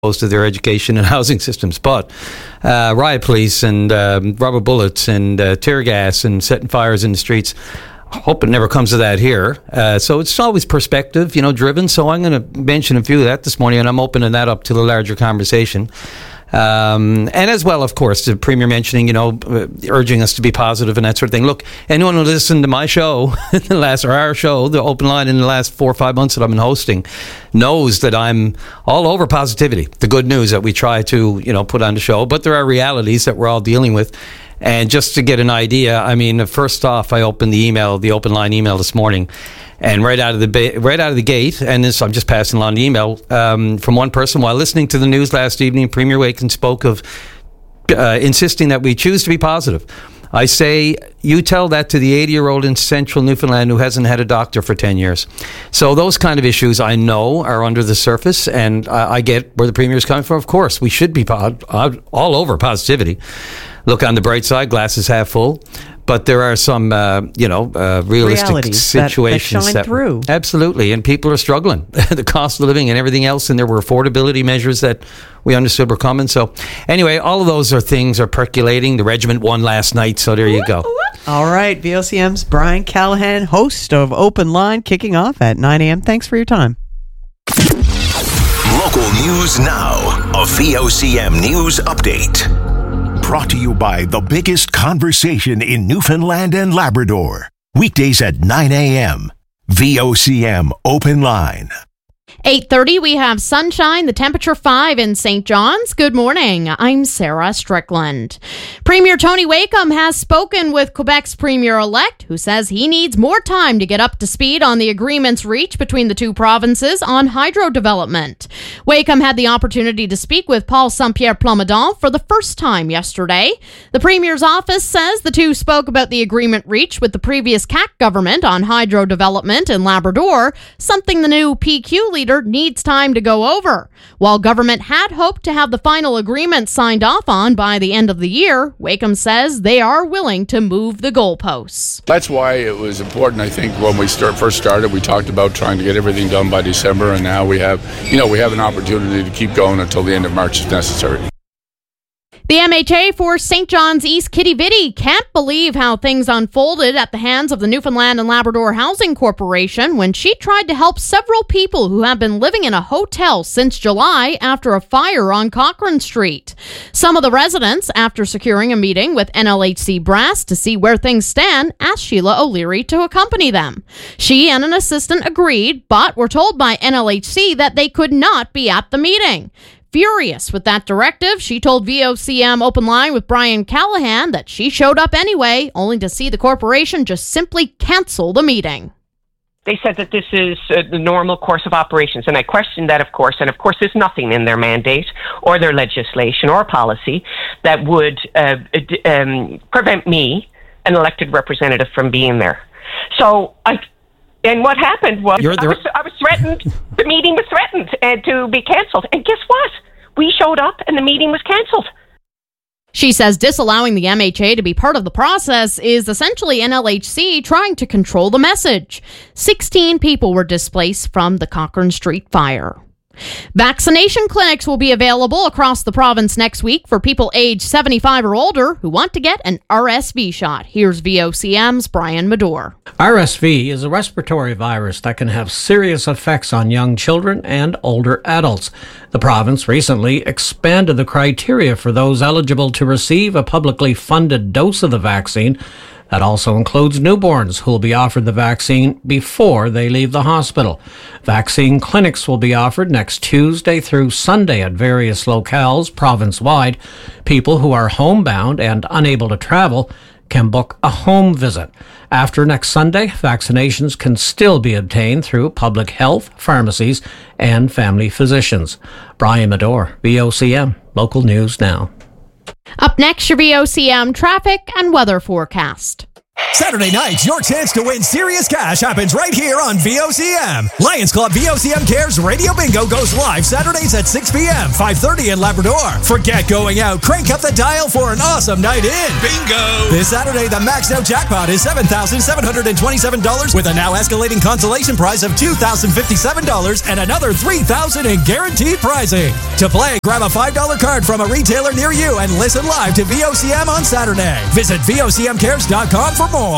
to their education and housing systems. But riot police and rubber bullets and tear gas and setting fires in the streets, I hope it never comes to that here. So it's always perspective, driven. So I'm going to mention a few of that this morning, and I'm opening that up to the larger conversation. And as well, of course, the Premier mentioning, urging us to be positive and that sort of thing. Look, anyone who listened to my show, our show, the Open Line, in the last 4 or 5 months that I've been hosting, knows that I'm all over positivity. The good news that we try to, put on the show, but there are realities that we're all dealing with. And just to get an idea, first off, I opened the Open Line email this morning. And right out of the gate, and this, I'm just passing along the email from one person while listening to the news last evening. Premier Wakeham spoke of insisting that we choose to be positive. I say, you tell that to the 80-year-old in central Newfoundland who hasn't had a doctor for 10 years. So those kind of issues I know are under the surface, and I get where the Premier is coming from. Of course, we should be all over positivity. Look on the bright side, glass is half full. But there are some, realistic situations that shine through. Absolutely, and people are struggling. The cost of living and everything else, and there were affordability measures that we understood were coming. So, anyway, all of those things are percolating. The regiment won last night, so there you go. All right, VOCM's Brian Callahan, host of Open Line, kicking off at 9 a.m. Thanks for your time. Local news now. A VOCM news update. Brought to you by the biggest conversation in Newfoundland and Labrador. Weekdays at 9 a.m. VOCM Open Line. 8:30, we have sunshine, the temperature 5 in St. John's. Good morning. I'm Sarah Strickland. Premier Tony Wakeham has spoken with Quebec's Premier-elect, who says he needs more time to get up to speed on the agreements reached between the two provinces on hydro development. Wakeham had the opportunity to speak with Paul Saint-Pierre Plamondon for the first time yesterday. The Premier's office says the two spoke about the agreement reached with the previous CAC government on hydro development in Labrador, something the new PQ leader needs time to go over. While government had hoped to have the final agreement signed off on by the end of the year, Wakeham says they are willing to move the goalposts. That's why it was important, I think, when we first started, we talked about trying to get everything done by December, and now we have an opportunity to keep going until the end of March if necessary. The MHA for St. John's East Kitty Vitty can't believe how things unfolded at the hands of the Newfoundland and Labrador Housing Corporation when she tried to help several people who have been living in a hotel since July after a fire on Cochrane Street. Some of the residents, after securing a meeting with NLHC brass to see where things stand, asked Sheila O'Leary to accompany them. She and an assistant agreed, but were told by NLHC that they could not be at the meeting. Furious with that directive, she told VOCM Open Line with Brian Callahan that she showed up anyway, only to see the corporation just simply cancel the meeting. They said that this is the normal course of operations, and I questioned that, of course. And of course, there's nothing in their mandate or their legislation or policy that would prevent me, an elected representative, from being there. So And what happened was I was threatened. The meeting was threatened to be cancelled. And guess what? We showed up and the meeting was cancelled. She says disallowing the MHA to be part of the process is essentially NLHC trying to control the message. 16 people were displaced from the Cochrane Street fire. Vaccination clinics will be available across the province next week for people aged 75 or older who want to get an RSV shot. Here's VOCM's Brian Medore. RSV is a respiratory virus that can have serious effects on young children and older adults. The province recently expanded the criteria for those eligible to receive a publicly funded dose of the vaccine. That also includes newborns who will be offered the vaccine before they leave the hospital. Vaccine clinics will be offered next Tuesday through Sunday at various locales province-wide. People who are homebound and unable to travel can book a home visit. After next Sunday, vaccinations can still be obtained through public health, pharmacies, and family physicians. Brian Medore, VOCM, Local News Now. Up next, your VOCM traffic and weather forecast. Saturday night, your chance to win serious cash happens right here on VOCM. Lions Club VOCM Cares Radio Bingo goes live Saturdays at 6 p.m., 5:30 in Labrador. Forget going out. Crank up the dial for an awesome night in. Bingo! This Saturday, the maxed out jackpot is $7,727 with a now escalating consolation prize of $2,057 and another $3,000 in guaranteed prizing. To play, grab a $5 card from a retailer near you and listen live to VOCM on Saturday. Visit VOCMcares.com for more.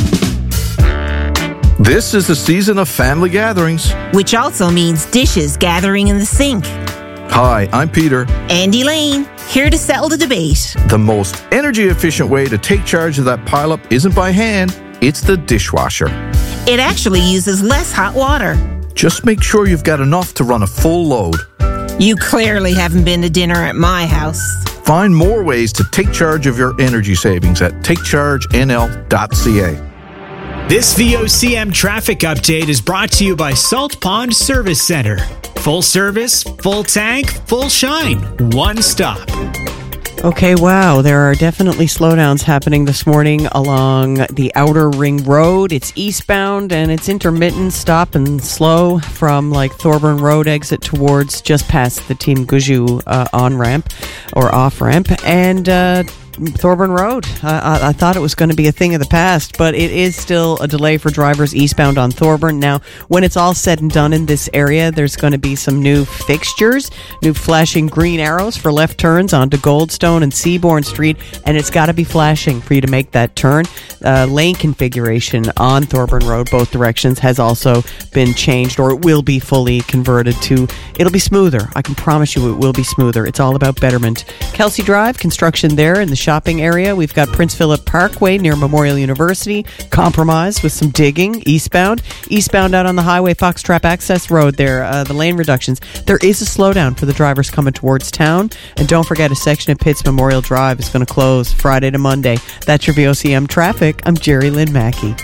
This is the season of family gatherings, which also means dishes gathering in the sink. Hi, I'm Peter. And Elaine, here to settle the debate. The most energy-efficient way to take charge of that pileup isn't by hand, it's the dishwasher. It actually uses less hot water. Just make sure you've got enough to run a full load. You clearly haven't been to dinner at my house. Find more ways to take charge of your energy savings at takechargenl.ca. This VOCM traffic update is brought to you by Salt Pond Service Center. Full service, full tank, full shine. One stop. Okay, wow. There are definitely slowdowns happening this morning along the Outer Ring Road. It's eastbound and it's intermittent, stop and slow from like Thorburn Road exit towards just past the Team Guju on-ramp or off-ramp. And Thorburn Road. I thought it was going to be a thing of the past, but it is still a delay for drivers eastbound on Thorburn. Now, when it's all said and done in this area, there's going to be some new fixtures, new flashing green arrows for left turns onto Goldstone and Seabourn Street, and it's got to be flashing for you to make that turn. Lane configuration on Thorburn Road, both directions, has also been changed, or it will be fully converted to, it'll be smoother. I can promise you it will be smoother. It's all about betterment. Kelsey Drive, construction there in the shopping area. We've got Prince Philip Parkway near Memorial University, compromised with some digging eastbound. Eastbound out on the highway, Foxtrap Access Road there, the lane reductions. There is a slowdown for the drivers coming towards town. And don't forget, a section of Pitts Memorial Drive is going to close Friday to Monday. That's your VOCM traffic. I'm Jerry Lynn Mackey.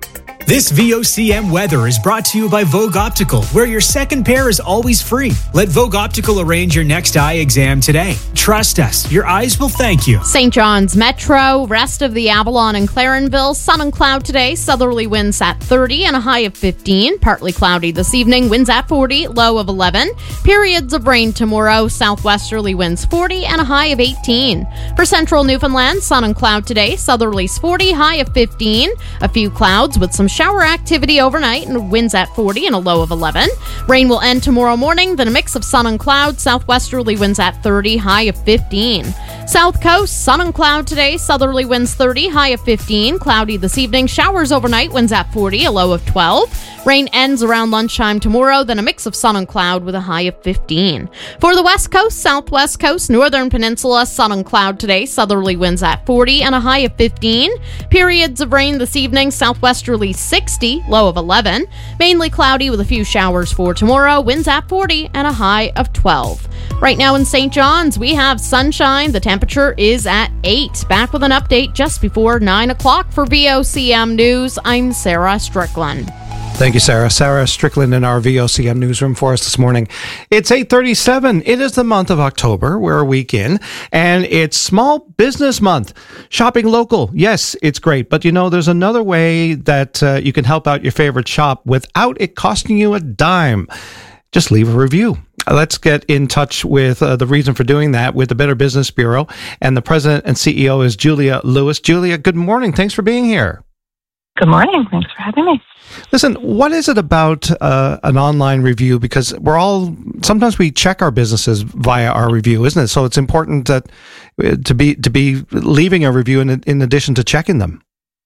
This VOCM weather is brought to you by Vogue Optical, where your second pair is always free. Let Vogue Optical arrange your next eye exam today. Trust us, your eyes will thank you. St. John's Metro, rest of the Avalon and Clarenville, sun and cloud today, southerly winds at 30 and a high of 15. Partly cloudy this evening, winds at 40, low of 11. Periods of rain tomorrow, southwesterly winds 40 and a high of 18. For central Newfoundland, sun and cloud today, southerlies 40, high of 15. A few clouds with some shower activity overnight and winds at 40 and a low of 11. Rain will end tomorrow morning, then a mix of sun and cloud, southwesterly winds at 30, high of 15. South Coast, sun and cloud today, southerly winds 30, high of 15. Cloudy this evening, showers overnight, winds at 40, a low of 12. Rain ends around lunchtime tomorrow, then a mix of sun and cloud with a high of 15. For the West Coast, Southwest Coast, Northern Peninsula, sun and cloud today, southerly winds at 40 and a high of 15. Periods of rain this evening, southwesterly 60, low of 11. Mainly cloudy with a few showers for tomorrow, winds at 40 and a high of 12. Right now in St. John's, we have sunshine. The temperature is at 8. Back with an update just before 9 o'clock for VOCM News. I'm Sarah Strickland. Thank you, Sarah. Sarah Strickland in our VOCM newsroom for us this morning. It's 8:37. It is the month of October. We're a week in, and it's Small Business Month. Shopping local, yes, it's great. But, you know, there's another way that you can help out your favorite shop without it costing you a dime. Just leave a review. Let's get in touch with the reason for doing that with the Better Business Bureau. And the president and CEO is Julia Lewis. Julia, good morning. Thanks for being here. Good morning. Thanks for having me. Listen, what is it about an online review? Because sometimes we check our businesses via our review, isn't it? So it's important that to be leaving a review in addition to checking them.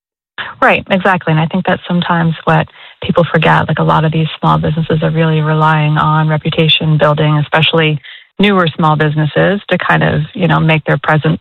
Right, exactly. And I think that's sometimes what people forget. Like, a lot of these small businesses are really relying on reputation building, especially newer small businesses, to kind of, make their presence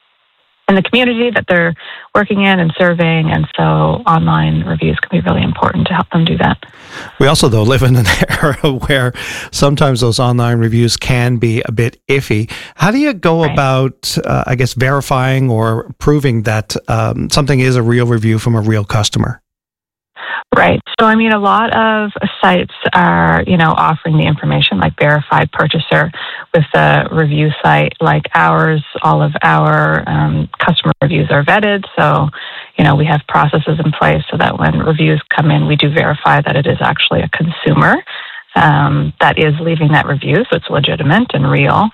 in the community that they're working in and serving. And so online reviews can be really important to help them do that. We also, though, live in an era where sometimes those online reviews can be a bit iffy. How do you go about, verifying or proving that something is a real review from a real customer? Right. So, I mean, a lot of sites are, offering the information like verified purchaser with a review site like ours. All of our customer reviews are vetted. So, we have processes in place so that when reviews come in, we do verify that it is actually a consumer that is leaving that review. So it's legitimate and real.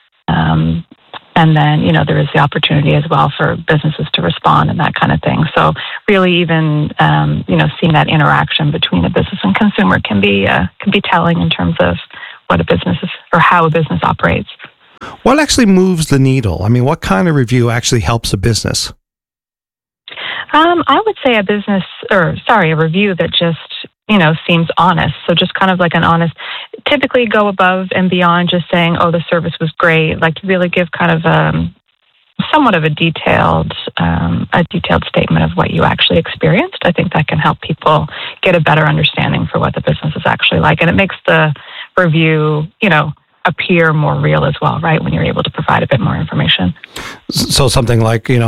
And then, there is the opportunity as well for businesses to respond and that kind of thing. So really even, seeing that interaction between a business and consumer can be telling in terms of what a business is or how a business operates. What actually moves the needle? I mean, what kind of review actually helps a business? I would say a review that just, seems honest. So just kind of like an honest, typically go above and beyond just saying, oh, the service was great. Like really give kind of somewhat of a detailed statement of what you actually experienced. I think that can help people get a better understanding for what the business is actually like. And it makes the review, appear more real as well, right? When you're able to provide a bit more information. So something like, the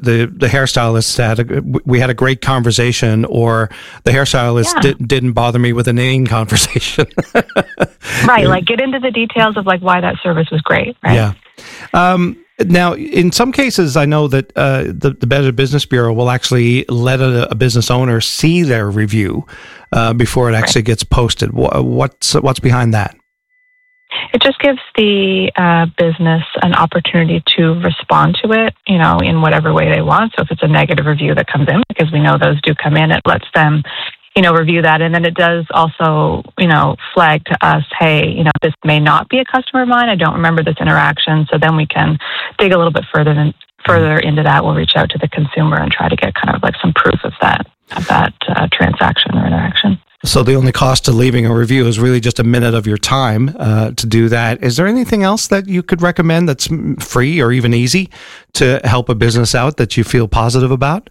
hairstylist we had a great conversation, or the hairstylist didn't bother me with an inane conversation. Right. Like get into the details of like why that service was great. Right. Yeah. Now, in some cases, I know that the Better Business Bureau will actually let a business owner see their review before it actually gets posted. What's behind that? It just gives the business an opportunity to respond to it, in whatever way they want. So if it's a negative review that comes in, because we know those do come in, it lets them, review that. And then it does also, flag to us, hey, this may not be a customer of mine. I don't remember this interaction. So then we can dig a little bit further into that. We'll reach out to the consumer and try to get kind of like some proof of that transaction or interaction. So the only cost to leaving a review is really just a minute of your time to do that. Is there anything else that you could recommend that's free or even easy to help a business out that you feel positive about?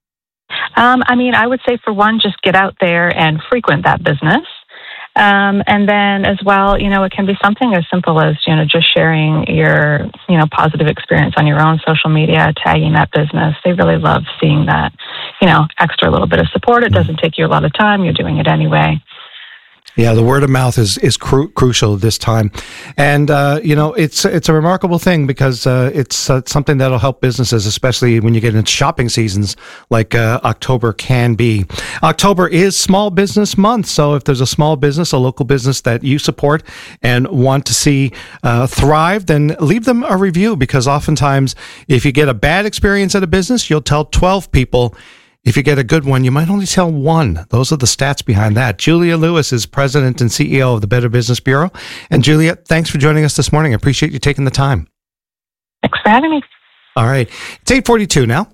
I would say for one, just get out there and frequent that business. And then as well, it can be something as simple as, just sharing your, positive experience on your own social media, tagging that business. They really love seeing that, extra little bit of support. It doesn't take you a lot of time. You're doing it anyway. Yeah, the word of mouth is crucial this time. And, it's a remarkable thing because it's something that'll help businesses, especially when you get into shopping seasons like October can be. October is Small Business Month. So if there's a small business, a local business that you support and want to see thrive, then leave them a review, because oftentimes if you get a bad experience at a business, you'll tell 12 people. If you get a good one, you might only tell one. Those are the stats behind that. Julia Lewis is president and CEO of the Better Business Bureau. And Julia, thanks for joining us this morning. I appreciate you taking the time. Thanks for having me. All right. It's 8:42 now.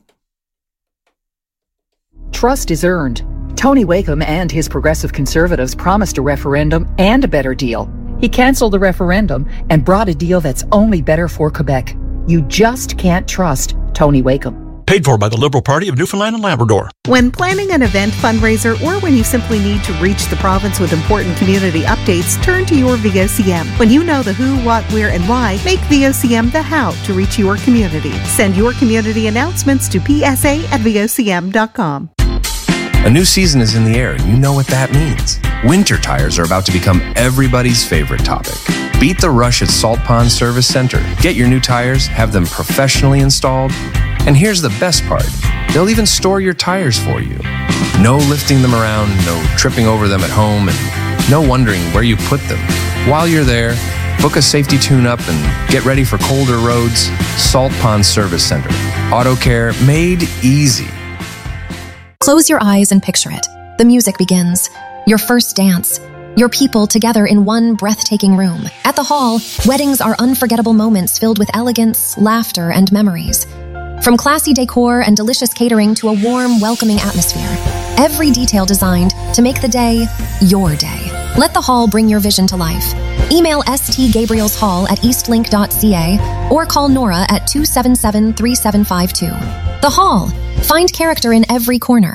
Trust is earned. Tony Wakeham and his progressive conservatives promised a referendum and a better deal. He canceled the referendum and brought a deal that's only better for Quebec. You just can't trust Tony Wakeham. Paid for by the Liberal Party of Newfoundland and Labrador. When planning an event fundraiser or when you simply need to reach the province with important community updates, turn to your VOCM. When you know the who, what, where, and why, make VOCM the how to reach your community. Send your community announcements to psa@vocm.com. A new season is in the air, and you know what that means. Winter tires are about to become everybody's favorite topic. Beat the rush at Salt Pond Service Center. Get your new tires, have them professionally installed, and here's the best part. They'll even store your tires for you. No lifting them around, no tripping over them at home, and no wondering where you put them. While you're there, book a safety tune-up and get ready for colder roads. Salt Pond Service Center. Auto care made easy. Close your eyes and picture it. The music begins. Your first dance. Your people together in one breathtaking room. At the Hall, weddings are unforgettable moments filled with elegance, laughter, and memories. From classy decor and delicious catering to a warm, welcoming atmosphere. Every detail designed to make the day your day. Let the Hall bring your vision to life. Email stgabrielshall@eastlink.ca or call Nora at 277-3752. The Hall. Find character in every corner.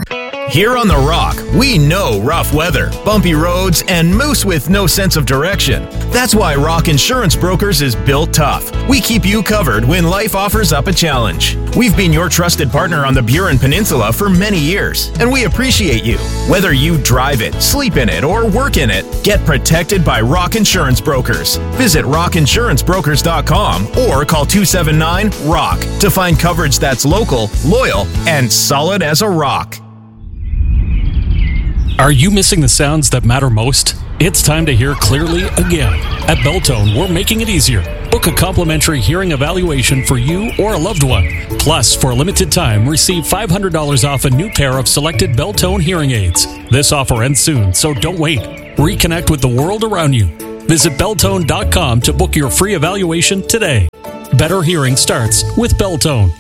Here on The Rock, we know rough weather, bumpy roads, and moose with no sense of direction. That's why Rock Insurance Brokers is built tough. We keep you covered when life offers up a challenge. We've been your trusted partner on the Burin Peninsula for many years, and we appreciate you. Whether you drive it, sleep in it, or work in it, get protected by Rock Insurance Brokers. Visit rockinsurancebrokers.com or call 279-ROCK to find coverage that's local, loyal, and solid as a rock. Are you missing the sounds that matter most? It's time to hear clearly again. At Beltone, we're making it easier. Book a complimentary hearing evaluation for you or a loved one. Plus, for a limited time, receive $500 off a new pair of selected Beltone hearing aids. This offer ends soon, so don't wait. Reconnect with the world around you. Visit Beltone.com to book your free evaluation today. Better hearing starts with Beltone.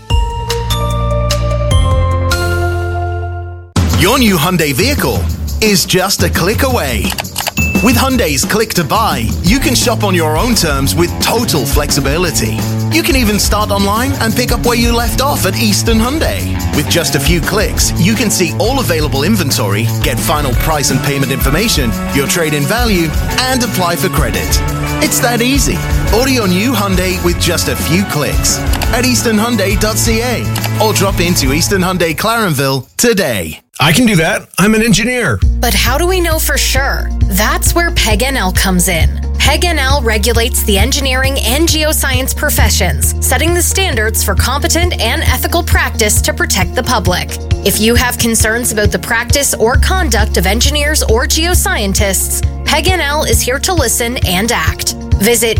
Your new Hyundai vehicle is just a click away. With Hyundai's Click to Buy, you can shop on your own terms with total flexibility. You can even start online and pick up where you left off at Eastern Hyundai. With just a few clicks, you can see all available inventory, get final price and payment information, your trade-in value, and apply for credit. It's that easy. Order your new Hyundai with just a few clicks at easternhyundai.ca or drop into Eastern Hyundai Clarenville today. I can do that. I'm an engineer. But how do we know for sure? That's where PEG-NL comes in. PEG-NL regulates the engineering and geoscience professions, setting the standards for competent and ethical practice to protect the public. If you have concerns about the practice or conduct of engineers or geoscientists, PEG-NL is here to listen and act. Visit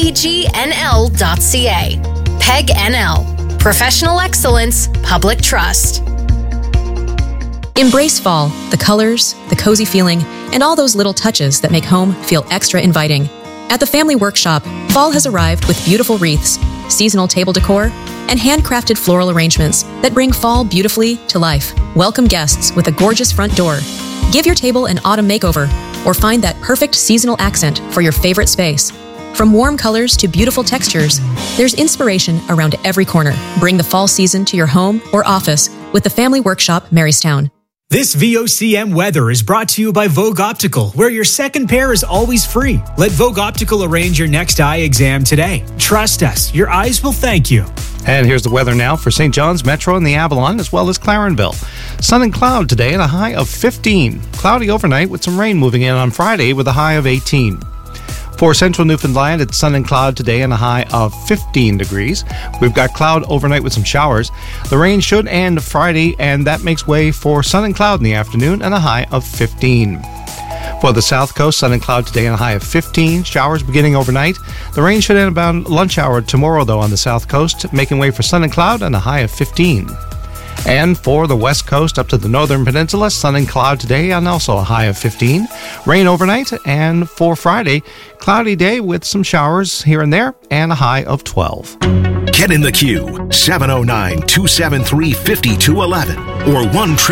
pegnl.ca. PEG-NL. Professional excellence, public trust. Embrace fall, the colors, the cozy feeling, and all those little touches that make home feel extra inviting. At the Family Workshop, fall has arrived with beautiful wreaths, seasonal table decor, and handcrafted floral arrangements that bring fall beautifully to life. Welcome guests with a gorgeous front door. Give your table an autumn makeover, or find that perfect seasonal accent for your favorite space. From warm colors to beautiful textures, there's inspiration around every corner. Bring the fall season to your home or office with the Family Workshop, Marystown. This VOCM weather is brought to you by Vogue Optical, where your second pair is always free. Let Vogue Optical arrange your next eye exam today. Trust us, your eyes will thank you. And here's the weather now for St. John's Metro and the Avalon, as well as Clarenville. Sun and cloud today and a high of 15. Cloudy overnight with some rain moving in on Friday with a high of 18. For central Newfoundland, it's sun and cloud today and a high of 15 degrees. We've got cloud overnight with some showers. The rain should end Friday, and that makes way for sun and cloud in the afternoon and a high of 15. For the south coast, sun and cloud today and a high of 15. Showers beginning overnight. The rain should end about lunch hour tomorrow, though, on the south coast, making way for sun and cloud and a high of 15. And for the west coast up to the northern peninsula, sun and cloud today and also a high of 15. Rain overnight, and for Friday, cloudy day with some showers here and there and a high of 12. Get in the queue, 709-273-5211 or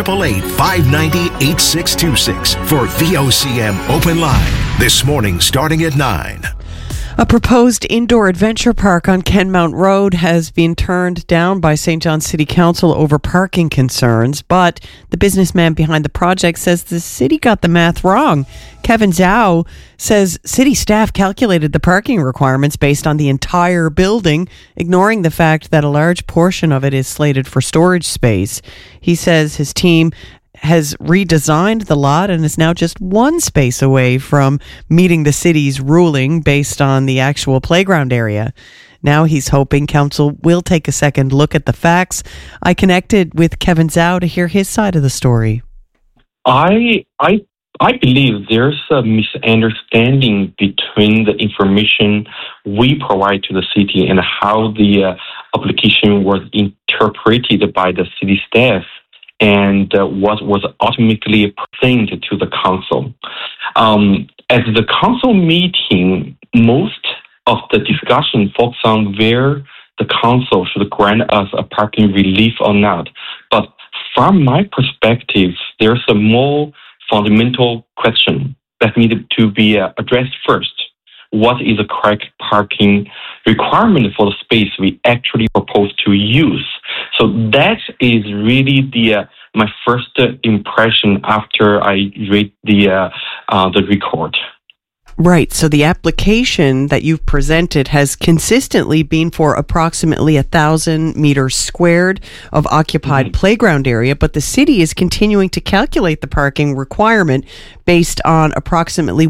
1-888-590-8626 for VOCM Open Line. This morning starting at 9. A proposed indoor adventure park on Kenmount Road has been turned down by St. John's City Council over parking concerns, but the businessman behind the project says the city got the math wrong. Kevin Zhao says city staff calculated the parking requirements based on the entire building, ignoring the fact that a large portion of it is slated for storage space. He says his team has redesigned the lot and is now just one space away from meeting the city's ruling based on the actual playground area. Now he's hoping council will take a second look at the facts. I connected with Kevin Zhao to hear his side of the story. I believe there's a misunderstanding between the information we provide to the city and how the application was interpreted by the city staff and what was ultimately presented to the council. At the council meeting, most of the discussion focused on where the council should grant us a parking relief or not. But from my perspective, there's a more fundamental question that needed to be addressed first. What is the correct parking requirement for the space we actually propose to use? So that is really the my first impression after I read the record. Right. So the application that you've presented has consistently been for approximately 1,000 meters squared of occupied playground area, but the city is continuing to calculate the parking requirement based on approximately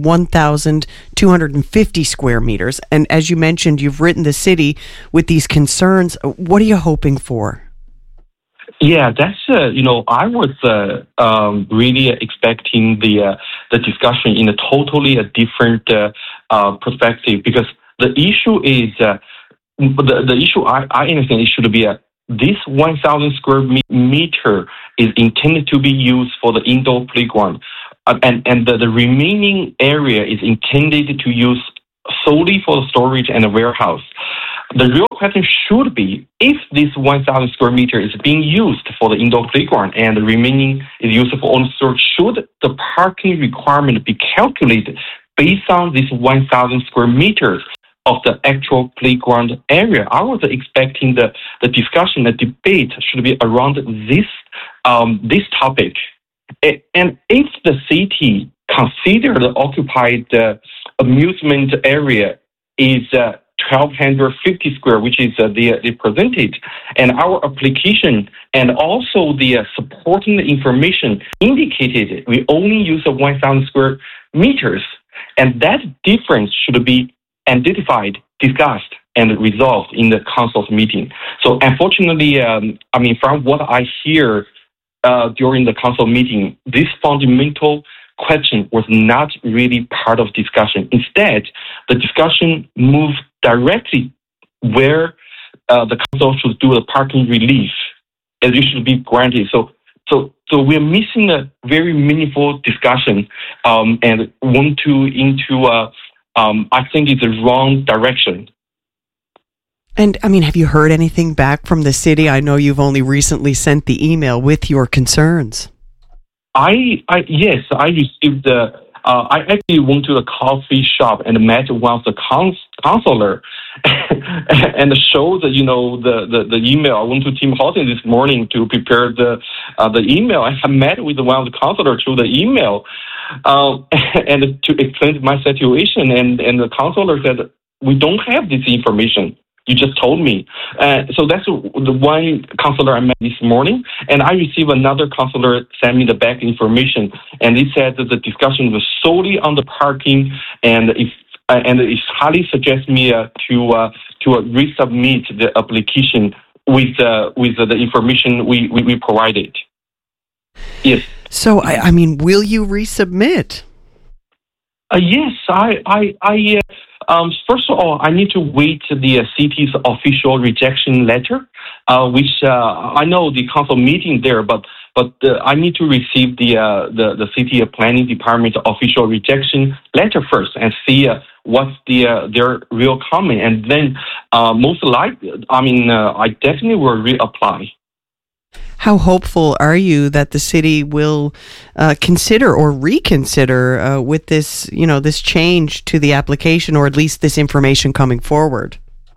1,250 square meters. And as you mentioned, you've written the city with these concerns. What are you hoping for? Yeah, that's I was really expecting the discussion in a totally different perspective, because the issue is the issue I understand it should be this 1,000 square meter is intended to be used for the indoor playground, and the remaining area is intended to use solely for the storage and the warehouse. The real question should be, if this 1,000 square meter is being used for the indoor playground and the remaining is used for on storage, should the parking requirement be calculated based on this 1,000 square meters of the actual playground area? I was expecting the discussion, the debate should be around this topic. And if the city consider the occupied amusement area is 1,250 square, which is the percentage, and our application and also the supporting information indicated we only use 1,000 square meters, and that difference should be identified, discussed, and resolved in the council's meeting. So unfortunately, from what I hear during the council meeting, this fundamental question was not really part of discussion. Instead, the discussion moved directly where the council should do the parking relief, as it should be granted. So we're missing a very meaningful discussion, and want to into I think it's the wrong direction. And have you heard anything back from the city? I know you've only recently sent the email with your concerns. Yes, I received I actually went to the coffee shop and met one of the counselor and showed the email. I went to Tim Horton this morning to prepare the email. I met with one of the counselor through the email and to explain my situation. And the counselor said, "We don't have this information. You just told me." So that's the one counselor I met this morning, and I received another counselor send me the back information, and he said that the discussion was solely on the parking, and it highly suggests me to resubmit the application with the information we provided. Yes. So will you resubmit? Yes, first of all, I need to wait the city's official rejection letter, which I know the council meeting there, but I need to receive the city planning department official rejection letter first and see what's their real comment, and then most likely, I definitely will reapply. How hopeful are you that the city will consider or reconsider with this, this change to the application, or at least this information coming forward?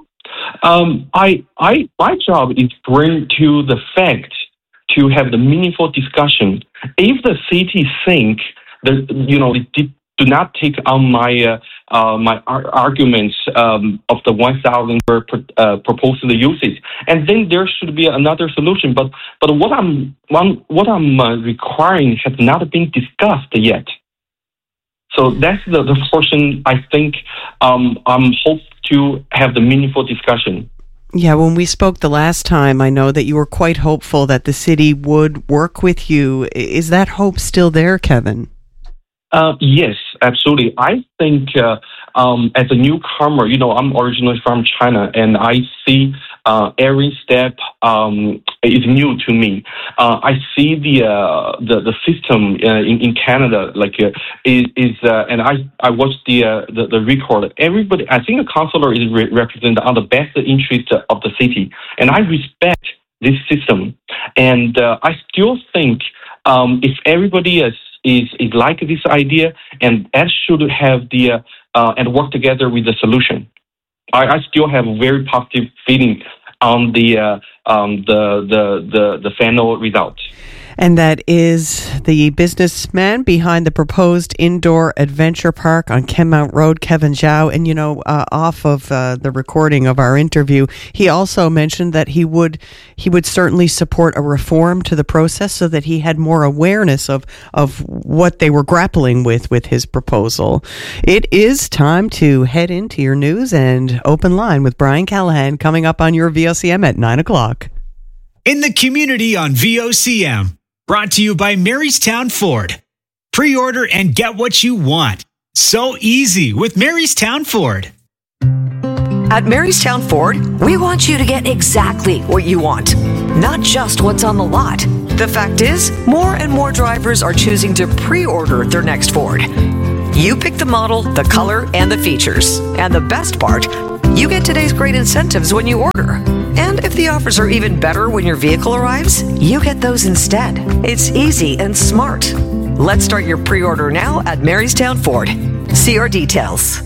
My job is bring to the fact to have the meaningful discussion. If the city think that it do not take on my arguments of the 1,000 proposed usage, and then there should be another solution. But what I'm requiring has not been discussed yet. So that's the portion I think I'm hope to have the meaningful discussion. Yeah, when we spoke the last time, I know that you were quite hopeful that the city would work with you. Is that hope still there, Kevin? Yes, absolutely. I think as a newcomer, I'm originally from China, and I see every step is new to me. I see the system in Canada and I watched the record. Everybody, I think the councilor is represented on the best interest of the city, and I respect this system. And I still think if everybody is like this idea, and that should have and work together with the solution. I still have a very positive feeling on the final result. And that is the businessman behind the proposed indoor adventure park on Kenmount Road, Kevin Zhao. And, off of the recording of our interview, he also mentioned that he would certainly support a reform to the process so that he had more awareness of what they were grappling with his proposal. It is time to head into your news and open line with Brian Callahan coming up on your VOCM at 9 o'clock. In the community on VOCM, brought to you by Marystown Ford. Pre-order and get what you want. So easy with Marystown Ford. At Marystown Ford, we want you to get exactly what you want, not just what's on the lot. The fact is, more and more drivers are choosing to pre-order their next Ford. You pick the model, the color, and the features. And the best part, you get today's great incentives when you order. And if the offers are even better when your vehicle arrives, you get those instead. It's easy and smart. Let's start your pre-order now at Marystown Ford. See our details.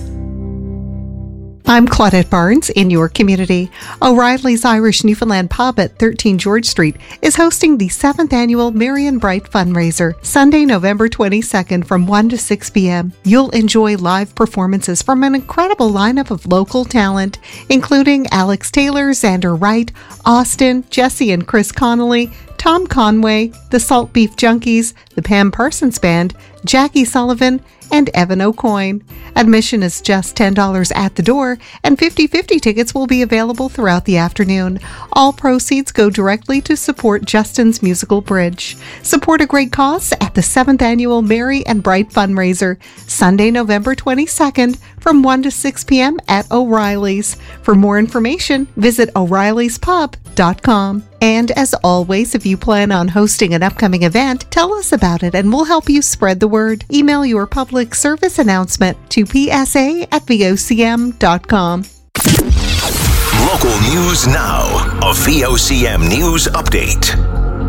I'm Claudette Barnes in your community. O'Reilly's Irish Newfoundland Pub at 13 George Street is hosting the 7th annual Merry and Bright fundraiser, Sunday, November 22nd from 1 to 6 p.m. You'll enjoy live performances from an incredible lineup of local talent, including Alex Taylor, Xander Wright, Austin, Jesse and Chris Connolly, Tom Conway, the Salt Beef Junkies, the Pam Parsons Band, Jackie Sullivan, and Evan O'Coin. Admission is just $10 at the door, and 50/50 tickets will be available throughout the afternoon. All proceeds go directly to support Justin's Musical Bridge. Support a great cause at the 7th annual Merry and Bright fundraiser, Sunday, November 22nd from 1 to 6 p.m. at O'Reilly's. For more information, visit o'reillyspub.com. And as always, if you plan on hosting an upcoming event, tell us about it and we'll help you spread the word. Email your public service announcement to psa@vocm.com. Local news now. A VOCM news update.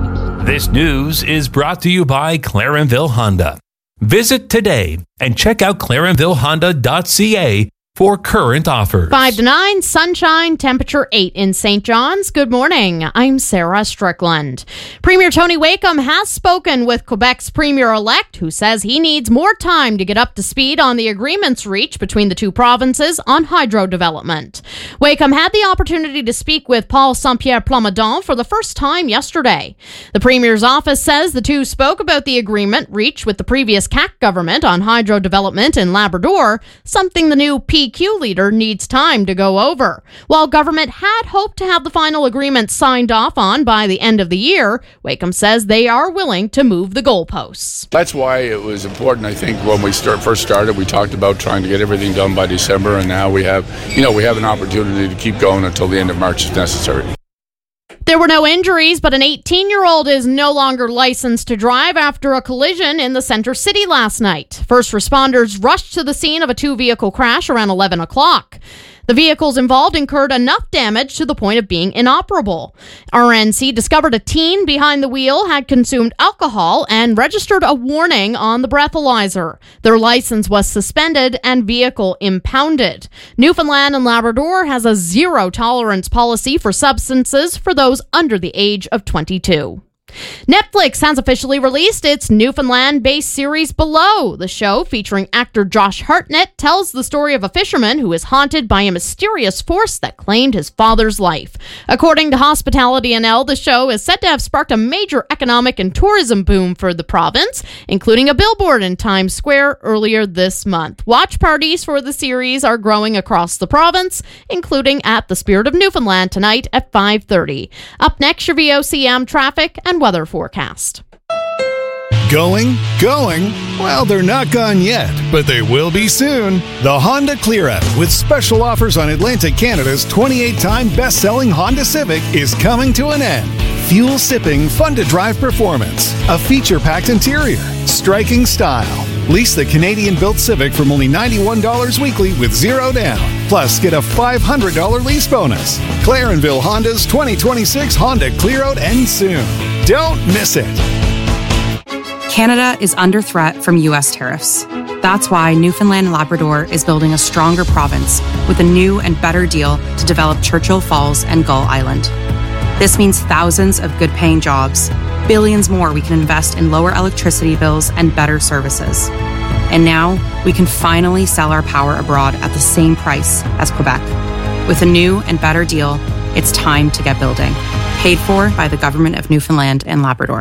This news is brought to you by Clarenville Honda. Visit today and check out clarenvillehonda.ca for current offers. 5 to 9, sunshine, temperature 8 in St. John's. Good morning. I'm Sarah Strickland. Premier Tony Wakeham has spoken with Quebec's Premier-elect, who says he needs more time to get up to speed on the agreements reached between the two provinces on hydro development. Wakeham had the opportunity to speak with Paul Saint-Pierre Plamondon for the first time yesterday. The Premier's office says the two spoke about the agreement reached with the previous CAC government on hydro development in Labrador, something the new PQ leader needs time to go over. While government had hoped to have the final agreement signed off on by the end of the year, Wakeham says they are willing to move the goalposts. That's why it was important, I think, when we first started, we talked about trying to get everything done by December, and now we have an opportunity to keep going until the end of March if necessary. There were no injuries, but an 18-year-old is no longer licensed to drive after a collision in the Center City last night. First responders rushed to the scene of a two-vehicle crash around 11 o'clock. The vehicles involved incurred enough damage to the point of being inoperable. RNC discovered a teen behind the wheel had consumed alcohol and registered a warning on the breathalyzer. Their license was suspended and vehicle impounded. Newfoundland and Labrador has a zero-tolerance policy for substances for those under the age of 22. Netflix has officially released its Newfoundland-based series Below. The show, featuring actor Josh Hartnett, tells the story of a fisherman who is haunted by a mysterious force that claimed his father's life. According to Hospitality NL, the show is said to have sparked a major economic and tourism boom for the province, including a billboard in Times Square earlier this month. Watch parties for the series are growing across the province, including at the Spirit of Newfoundland tonight at 5:30. Up next, your VOCM traffic and weather forecast. Going? Well, they're not gone yet, but they will be soon. The Honda Clear Out, with special offers on Atlantic Canada's 28-time best-selling Honda Civic, is coming to an end. Fuel-sipping, fun-to-drive performance, a feature-packed interior, striking style. Lease the Canadian-built Civic from only $91 weekly with zero down. Plus, get a $500 lease bonus. Clarenville Honda's 2026 Honda Clear Out ends soon. Don't miss it. Canada is under threat from U.S. tariffs. That's why Newfoundland and Labrador is building a stronger province with a new and better deal to develop Churchill Falls and Gull Island. This means thousands of good-paying jobs, billions more we can invest in lower electricity bills and better services. And now, we can finally sell our power abroad at the same price as Quebec. With a new and better deal, it's time to get building. Paid for by the Government of Newfoundland and Labrador.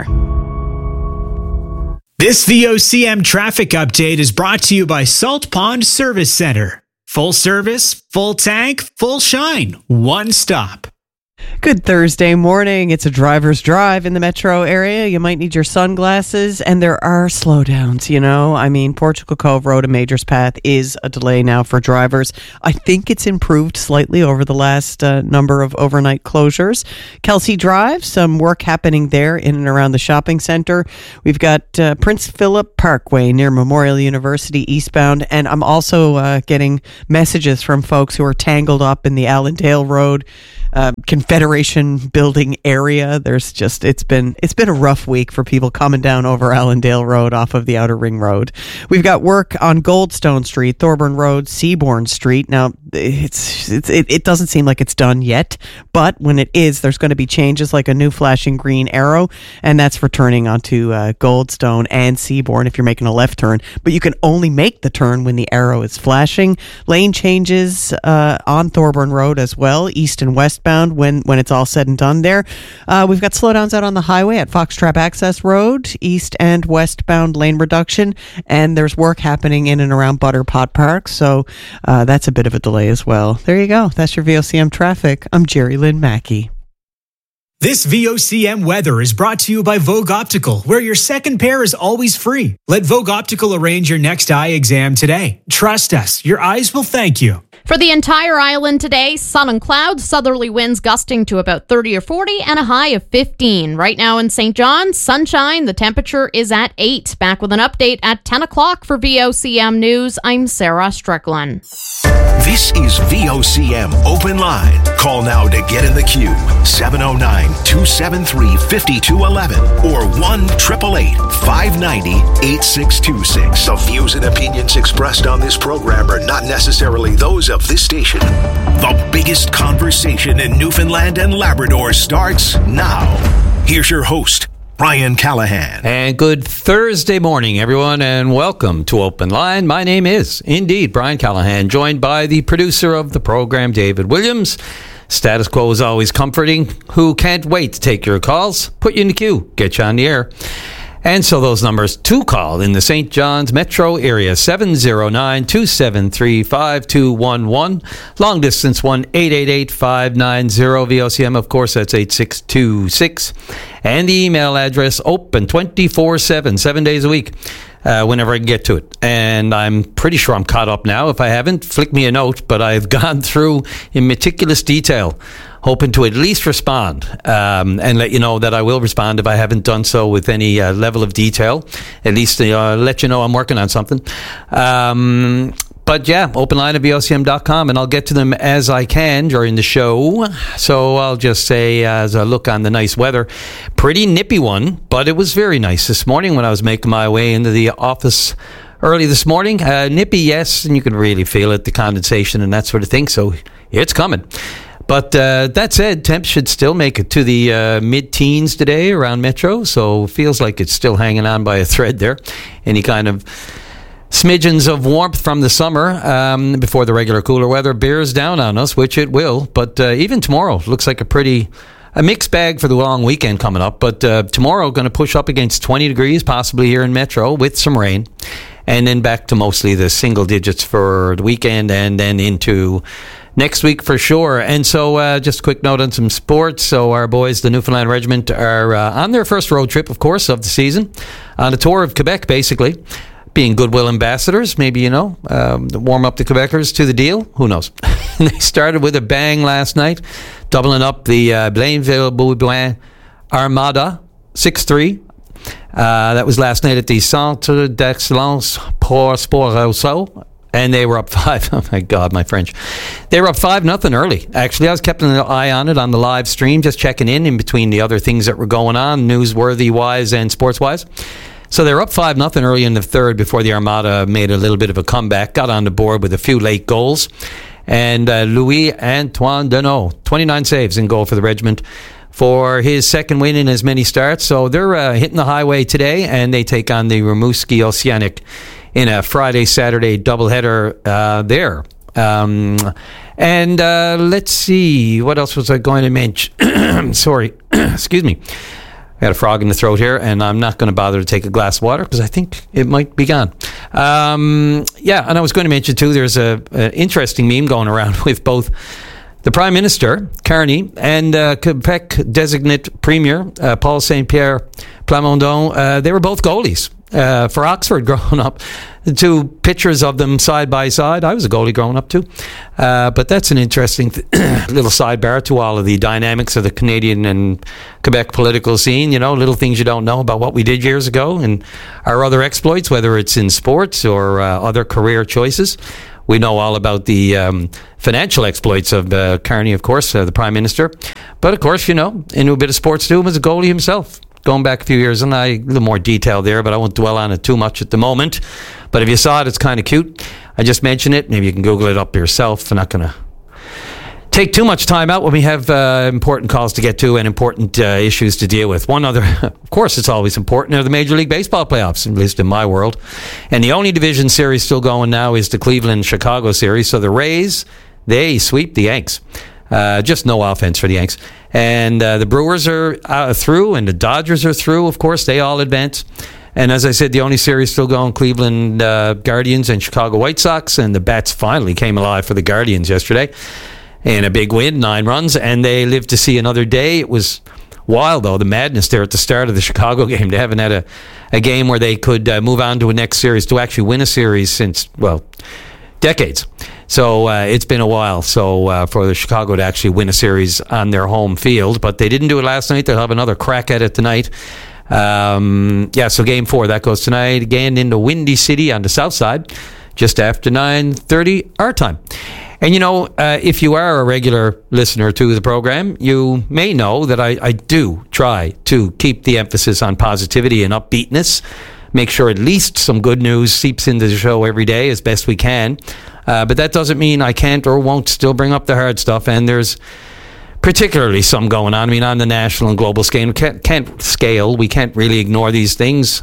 This VOCM traffic update is brought to you by Salt Pond Service Center. Full service, full tank, full shine. One stop. Good Thursday morning. It's a driver's drive in the metro area. You might need your sunglasses, and there are slowdowns, you know. I mean, Portugal Cove Road and Majors Path is a delay now for drivers. I think it's improved slightly over the last number of overnight closures. Kelsey Drive, some work happening there in and around the shopping center. We've got Prince Philip Parkway near Memorial University eastbound, and I'm also getting messages from folks who are tangled up in the Allendale Road Confederation building area. There's just it's been a rough week for people coming down over Allendale Road off of the Outer Ring Road. We've got work on Goldstone Street, Thorburn Road, Seabourn Street. Now it doesn't seem like it's done yet, but when it is, there's going to be changes like a new flashing green arrow, and that's for turning onto Goldstone and Seabourn if you're making a left turn. But you can only make the turn when the arrow is flashing. Lane changes on Thorburn Road as well, east and westbound when it's all said and done there. We've got slowdowns out on the highway at Foxtrap Access Road, east and westbound lane reduction, and there's work happening in and around Butterpot Park, so that's a bit of a delay as well. There you go. That's your VOCM traffic. I'm Jerry Lynn Mackey. This VOCM weather is brought to you by Vogue Optical, where your second pair is always free. Let Vogue Optical arrange your next eye exam today. Trust us, your eyes will thank you. For the entire island today, sun and clouds, southerly winds gusting to about 30 or 40 and a high of 15. Right now in St. John's, sunshine, the temperature is at 8. Back with an update at 10 o'clock for VOCM News. I'm Sarah Strickland. This is VOCM Open Line. Call now to get in the queue. 709-273-5211 or 1-888-590-8626. The views and opinions expressed on this program are not necessarily those of this station. The biggest conversation in Newfoundland and Labrador starts now. Here's your host, Brian Callahan. And good Thursday morning, everyone, and welcome to Open Line. My name is, indeed, Brian Callahan, joined by the producer of the program, David Williams. Status quo is always comforting. Who can't wait to take your calls, put you in the queue, get you on the air. And so those numbers to call in the St. John's metro area, 709-273-5211. Long distance, 1-888-590-VOCM. Of course, that's 8626. And the email address, open 24/7, 7 days a week, whenever I can get to it. And I'm pretty sure I'm caught up now. If I haven't, flick me a note. But I've gone through in meticulous detail, hoping to at least respond and let you know that I will respond if I haven't done so with any level of detail. At least let you know I'm working on something. But yeah, openline at VOCM.com, and I'll get to them as I can during the show. So I'll just say, as I look on the nice weather, pretty nippy one, but it was very nice this morning when I was making my way into the office early this morning. Nippy, yes, and you can really feel it, the condensation and that sort of thing. So it's coming. But that said, temps should still make it to the mid-teens today around Metro, so feels like it's still hanging on by a thread there. Any kind of smidgens of warmth from the summer before the regular cooler weather bears down on us, which it will. But even tomorrow looks like a mixed bag for the long weekend coming up. But tomorrow going to push up against 20 degrees, possibly here in Metro, with some rain. And then back to mostly the single digits for the weekend and then into next week for sure. And so just a quick note on some sports. So our boys, the Newfoundland Regiment, are on their first road trip, of course, of the season, on a tour of Quebec, basically. Being goodwill ambassadors, maybe, warm up the Quebecers to the deal. Who knows? They started with a bang last night, doubling up the Blainville-Beaubien Armada 6-3. That was last night at the Centre d'Excellence pour Sport Rousseau. And they were up 5. Oh, my God, my French. They were up 5-0 early. Actually, I was keeping an eye on it on the live stream, just checking in between the other things that were going on, newsworthy-wise and sports-wise. So they were up 5-0 early in the third before the Armada made a little bit of a comeback, got on the board with a few late goals. And Louis-Antoine Deneau, 29 saves in goal for the regiment for his second win in as many starts. So they're hitting the highway today, and they take on the Rimouski Oceanic in a Friday-Saturday doubleheader there. And let's see, what else was I going to mention? Sorry, excuse me. I got a frog in the throat here, and I'm not going to bother to take a glass of water because I think it might be gone. Yeah, and I was going to mention, too, there's an interesting meme going around with both the Prime Minister, Carney, and Quebec designate Premier, Paul Saint-Pierre Plamondon. They were both goalies for Oxford growing up. The two pictures of them side by side. I was a goalie growing up too. But that's an interesting little sidebar to all of the dynamics of the Canadian and Quebec political scene. You know, little things you don't know about what we did years ago and our other exploits, whether it's in sports or other career choices. We know all about the financial exploits of Carney, of course, the Prime Minister. But, of course, you know, into a bit of sports too, was a goalie himself. Going back a few years, and a little more detail there, but I won't dwell on it too much at the moment. But if you saw it, it's kind of cute. I just mentioned it. Maybe you can Google it up yourself. I'm not going to take too much time out when we have important calls to get to and important issues to deal with. One other, of course, it's always important, are the Major League Baseball playoffs, at least in my world. And the only division series still going now is the Cleveland-Chicago series. So the Rays, they sweep the Yanks. Just no offense for the Yanks. And the Brewers are through, and the Dodgers are through. Of course, they all advance. And as I said, the only series still going, Cleveland Guardians and Chicago White Sox. And the bats finally came alive for the Guardians yesterday in a big win, 9 runs. And they lived to see another day. It was wild, though, the madness there at the start of the Chicago game. They haven't had a game where they could move on to a next series, to actually win a series since, well, decades. So it's been a while for the Chicago to actually win a series on their home field, but they didn't do it last night. They'll have another crack at it tonight. So Game 4, that goes tonight again into Windy City on the south side, just after 9:30 our time. And, you know, if you are a regular listener to the program, you may know that I do try to keep the emphasis on positivity and upbeatness. Make sure at least some good news seeps into the show every day as best we can. But that doesn't mean I can't or won't still bring up the hard stuff. And there's particularly some going on. I mean, on the national and global scale, we can't really ignore these things.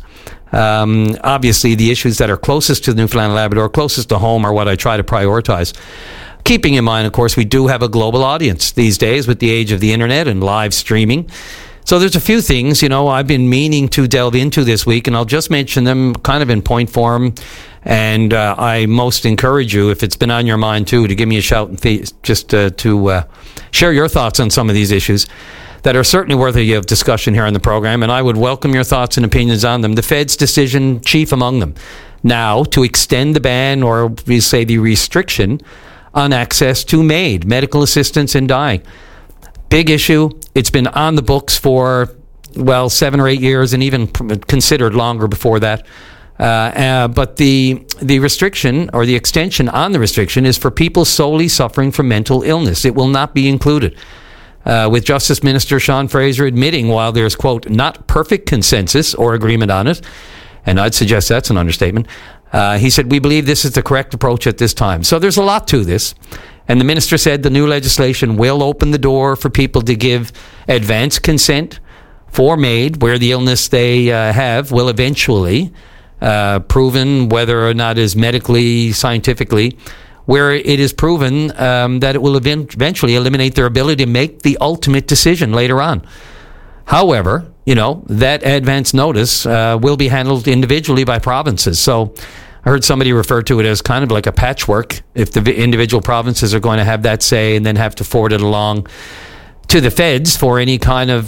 Obviously, the issues that are closest to Newfoundland and Labrador, closest to home, are what I try to prioritize. Keeping in mind, of course, we do have a global audience these days with the age of the internet and live streaming. So there's a few things, you know, I've been meaning to delve into this week, and I'll just mention them kind of in point form. And I most encourage you, if it's been on your mind too, to give me a shout and just to share your thoughts on some of these issues that are certainly worthy of discussion here on the program. And I would welcome your thoughts and opinions on them. The Fed's decision, chief among them, now to extend the ban, or we say the restriction, on access to MAID, medical assistance in dying. Big issue. It's been on the books for, 7 or 8 years, and even considered longer before that. But the restriction, or the extension on the restriction, is for people solely suffering from mental illness. It will not be included. With Justice Minister Sean Fraser admitting, while there's, quote, not perfect consensus or agreement on it, and I'd suggest that's an understatement, he said, we believe this is the correct approach at this time. So there's a lot to this. And the minister said the new legislation will open the door for people to give advance consent for MAID, where the illness they have will eventually, proven whether or not is medically, scientifically, where it is proven that it will eventually eliminate their ability to make the ultimate decision later on. However, you know, that advance notice will be handled individually by provinces. So I heard somebody refer to it as kind of like a patchwork, if the individual provinces are going to have that say and then have to forward it along to the feds for any kind of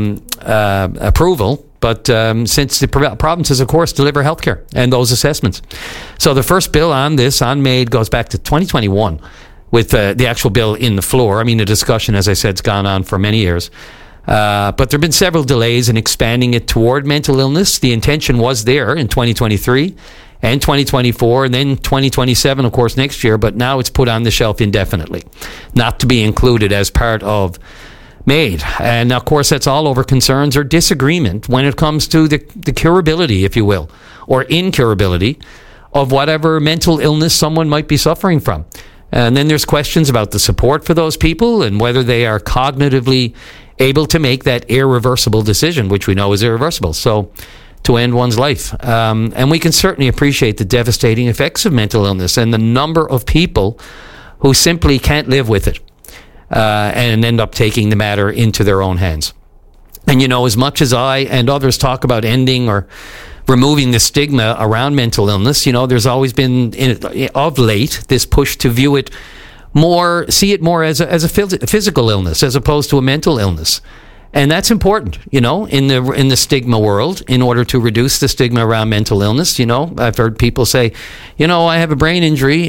approval. But since the provinces, of course, deliver healthcare and those assessments. So the first bill on this, on MAID, goes back to 2021 with the actual bill in the floor. I mean, the discussion, as I said, has gone on for many years. But there have been several delays in expanding it toward mental illness. The intention was there in 2023 and 2024, and then 2027, of course, next year. But now it's put on the shelf indefinitely, not to be included as part of MAID. And, of course, that's all over concerns or disagreement when it comes to the curability, if you will, or incurability of whatever mental illness someone might be suffering from. And then there's questions about the support for those people and whether they are cognitively able to make that irreversible decision, which we know is irreversible. So to end one's life. And we can certainly appreciate the devastating effects of mental illness and the number of people who simply can't live with it and end up taking the matter into their own hands. And, you know, as much as I and others talk about ending or removing the stigma around mental illness, you know, there's always been, of late, this push to view it more, see it more as a physical illness as opposed to a mental illness. And that's important, you know, in the stigma world, in order to reduce the stigma around mental illness. You know, I've heard people say, you know, I have a brain injury.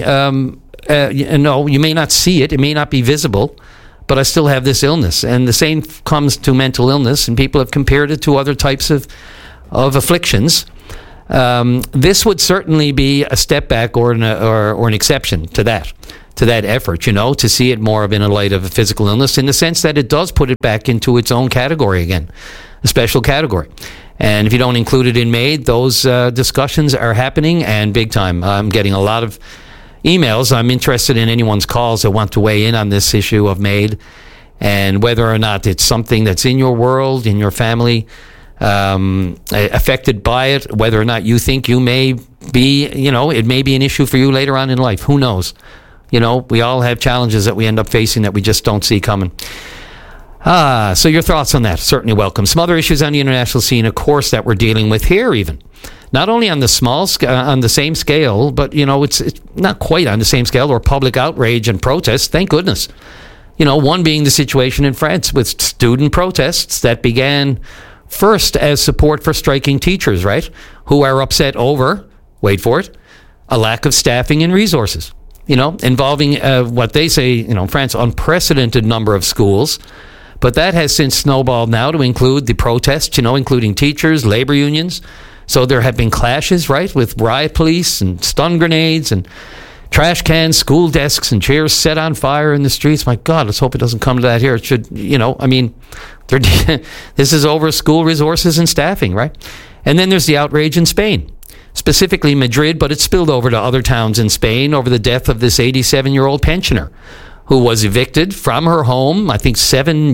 No, you may not see it. It may not be visible, but I still have this illness. And the same comes to mental illness, and people have compared it to other types of afflictions. This would certainly be a step back or an exception to that effort, you know, to see it more of in a light of a physical illness, in the sense that it does put it back into its own category again, a special category. And if you don't include it in MAID, those discussions are happening, and big time. I'm getting a lot of emails. I'm interested in anyone's calls that want to weigh in on this issue of MAID and whether or not it's something that's in your world, in your family, affected by it, whether or not you think you may be, you know, it may be an issue for you later on in life. Who knows? You know, we all have challenges that we end up facing that we just don't see coming. So your thoughts on that, certainly welcome. Some other issues on the international scene, of course, that we're dealing with here even. Not only on the on the same scale, but, you know, it's not quite on the same scale, or public outrage and protests, thank goodness. You know, one being the situation in France with student protests that began first as support for striking teachers, right? Who are upset over, wait for it, a lack of staffing and resources. You know, involving what they say, you know, France, unprecedented number of schools. But that has since snowballed now to include the protests, you know, including teachers, labor unions. So there have been clashes, right, with riot police and stun grenades and trash cans, school desks and chairs set on fire in the streets. My God, let's hope it doesn't come to that here. It should, you know, I mean, this is over school resources and staffing, right? And then there's the outrage in Spain. Specifically Madrid, but it spilled over to other towns in Spain over the death of this 87-year-old pensioner who was evicted from her home, I think 70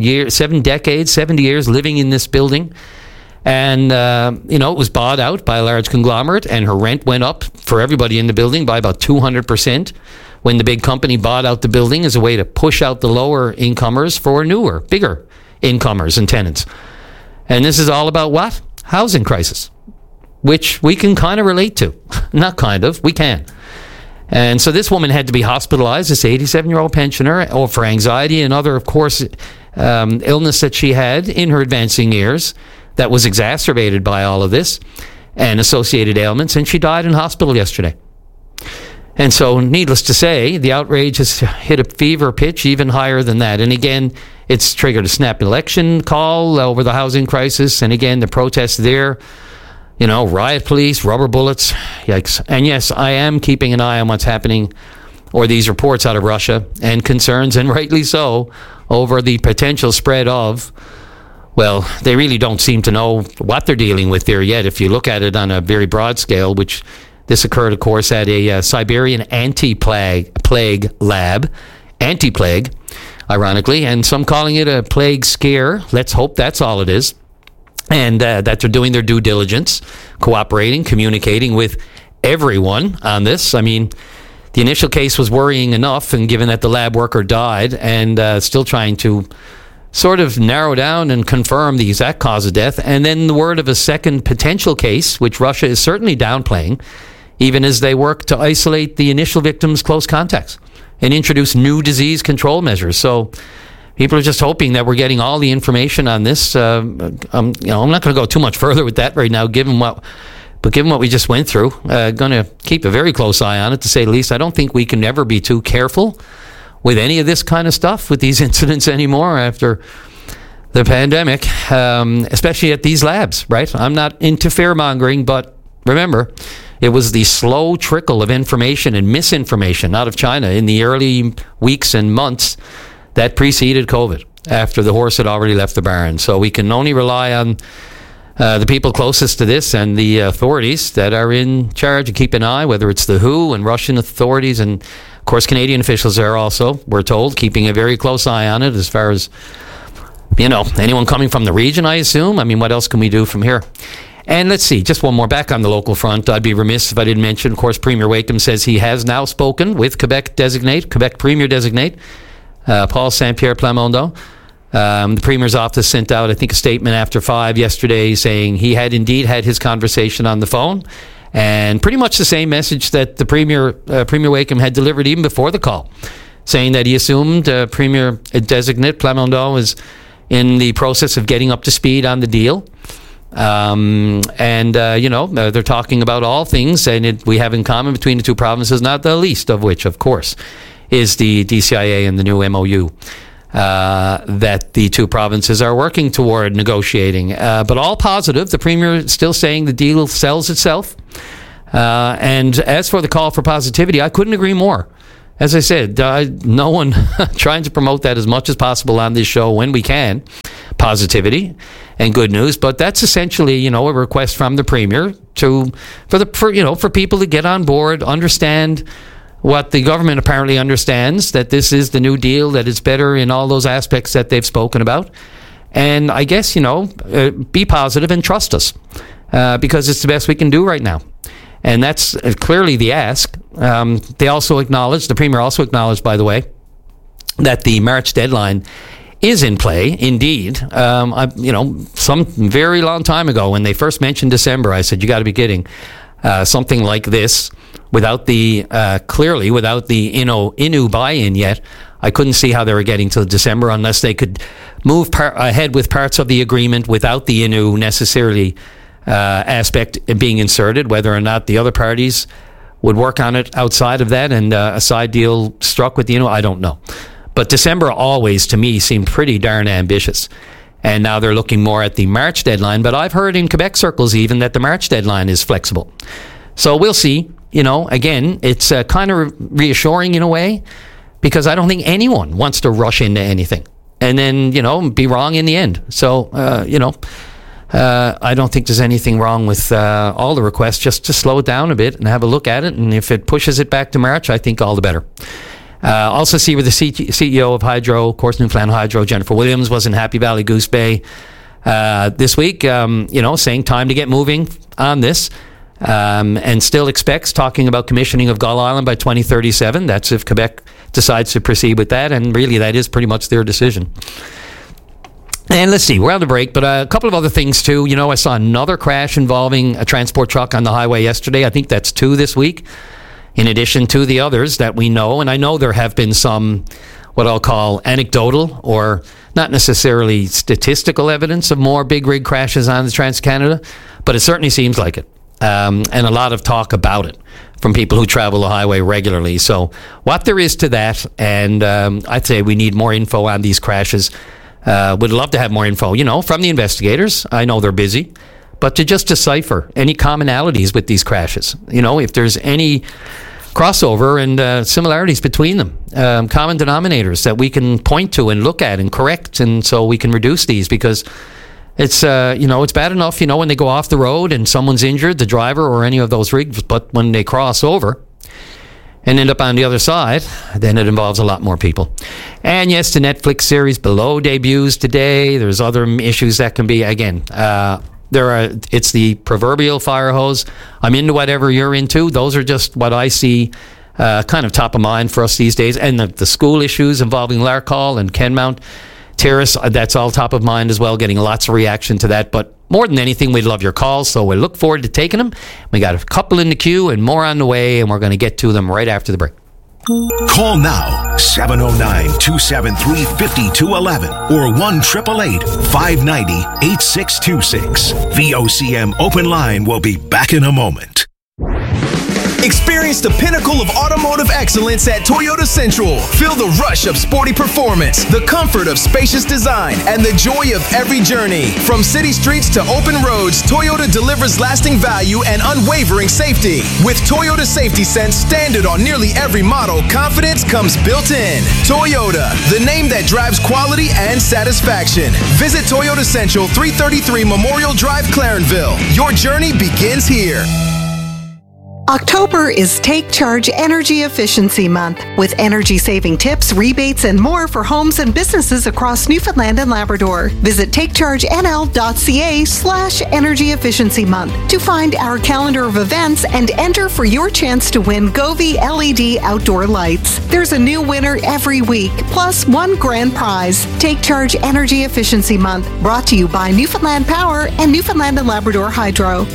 years living in this building. And, you know, it was bought out by a large conglomerate, and her rent went up for everybody in the building by about 200% when the big company bought out the building as a way to push out the lower incomers for newer, bigger incomers and tenants. And this is all about what? Housing crisis, which we can kind of relate to. Not kind of, we can. And so this woman had to be hospitalized, this 87-year-old pensioner, for anxiety and other, of course, illness that she had in her advancing years that was exacerbated by all of this and associated ailments, and she died in hospital yesterday. And so, needless to say, the outrage has hit a fever pitch even higher than that. And again, it's triggered a snap election call over the housing crisis, and again, the protests there. You know, riot police, rubber bullets, yikes. And yes, I am keeping an eye on what's happening, or these reports out of Russia, and concerns, and rightly so, over the potential spread of, well, they really don't seem to know what they're dealing with there yet. If you look at it on a very broad scale, which this occurred, of course, at a Siberian anti-plague lab, anti-plague, ironically, and some calling it a plague scare. Let's hope that's all it is. And that they're doing their due diligence, cooperating, communicating with everyone on this. I mean, the initial case was worrying enough, and given that the lab worker died, and still trying to sort of narrow down and confirm the exact cause of death. And then the word of a second potential case, which Russia is certainly downplaying, even as they work to isolate the initial victims' close contacts and introduce new disease control measures. So people are just hoping that we're getting all the information on this. I'm not going to go too much further with that right now, given what we just went through. Going to keep a very close eye on it, to say the least. I don't think we can ever be too careful with any of this kind of stuff, with these incidents anymore after the pandemic, especially at these labs, right? I'm not into fear-mongering, but remember, it was the slow trickle of information and misinformation out of China in the early weeks and months that preceded COVID, after the horse had already left the barn. So we can only rely on the people closest to this and the authorities that are in charge and keep an eye, whether it's the WHO and Russian authorities and Of course, Canadian officials are also, we're told, keeping a very close eye on it as far as, anyone coming from the region, I assume. I mean, what else can we do from here? And let's see, just one more back on the local front. I'd be remiss if I didn't mention, of course, Premier Wakeham says he has now spoken with Quebec Premier Designate, Paul Saint-Pierre Plamondon. The Premier's office sent out, I think, a statement after 5 yesterday saying he had indeed had his conversation on the phone, and pretty much the same message that the Premier Wakeham had delivered even before the call, saying that he assumed Premier Designate Plamondon was in the process of getting up to speed on the deal. They're talking about all things and we have in common between the two provinces, not the least of which, of course, is the DCIA and the new MOU that the two provinces are working toward negotiating. But all positive. The Premier is still saying the deal sells itself. And as for the call for positivity, I couldn't agree more. As I said, no one trying to promote that as much as possible on this show when we can. Positivity and good news, but that's essentially, a request from the Premier for people to get on board, understand what the government apparently understands, that this is the new deal, that it's better in all those aspects that they've spoken about, and I guess be positive and trust us because it's the best we can do right now. And that's clearly the ask. The Premier also acknowledged, by the way, that the March deadline is in play, indeed. Some very long time ago, when they first mentioned December, I said, you got to be kidding. Something like this, without the Innu buy-in yet, I couldn't see how they were getting to December unless they could move ahead with parts of the agreement without the Innu necessarily aspect being inserted, whether or not the other parties would work on it outside of that and a side deal struck with the Innu, I don't know. But December always, to me, seemed pretty darn ambitious. And now they're looking more at the March deadline. But I've heard in Quebec circles even that the March deadline is flexible. So we'll see. Again, it's kind of reassuring in a way, because I don't think anyone wants to rush into anything and then, be wrong in the end. So, I don't think there's anything wrong with all the requests, just to slow it down a bit and have a look at it. And if it pushes it back to March, I think all the better. Also see where the CEO of Hydro, of course, Newfoundland Hydro, Jennifer Williams, was in Happy Valley Goose Bay this week, saying time to get moving on this, and still expects talking about commissioning of Gull Island by 2037. That's if Quebec decides to proceed with that, and really that is pretty much their decision. And let's see, we're on the break, but a couple of other things too. I saw another crash involving a transport truck on the highway yesterday. I think that's 2 this week, in addition to the others that we know. And I know there have been some, what I'll call anecdotal or not necessarily statistical evidence of more big rig crashes on the Trans-Canada, but it certainly seems like it. And a lot of talk about it from people who travel the highway regularly. So what there is to that, and I'd say we need more info on these crashes. Would love to have more info, from the investigators. I know they're busy, but to just decipher any commonalities with these crashes. If there's any crossover and similarities between them, common denominators that we can point to and look at and correct, and so we can reduce these, because it's it's bad enough when they go off the road and someone's injured, the driver or any of those rigs, but when they cross over and end up on the other side, then it involves a lot more people. And yes, the Netflix series Below debuts today. There's other issues that can be, again, it's the proverbial fire hose. I'm into whatever you're into. Those are just what I see kind of top of mind for us these days. And the school issues involving Larkhall and Kenmount Terrace, that's all top of mind as well, getting lots of reaction to that. But more than anything, we love your calls, so we look forward to taking them. We got a couple in the queue and more on the way, and we're going to get to them right after the break. Call now, 709-273-5211 or 1-888-590-8626. VOCM Open Line will be back in a moment. Experience the pinnacle of automotive excellence at Toyota Central. Feel the rush of sporty performance, the comfort of spacious design, and the joy of every journey. From city streets to open roads, Toyota delivers lasting value and unwavering safety. With Toyota Safety Sense standard on nearly every model, confidence comes built in. Toyota, the name that drives quality and satisfaction. Visit Toyota Central, 333 Memorial Drive, Clarenville. Your journey begins here. October is Take Charge Energy Efficiency Month, with energy-saving tips, rebates, and more for homes and businesses across Newfoundland and Labrador. Visit takechargenl.ca/energy efficiency month to find our calendar of events and enter for your chance to win Govee LED outdoor lights. There's a new winner every week, plus one grand prize. Take Charge Energy Efficiency Month, brought to you by Newfoundland Power and Newfoundland and Labrador Hydro.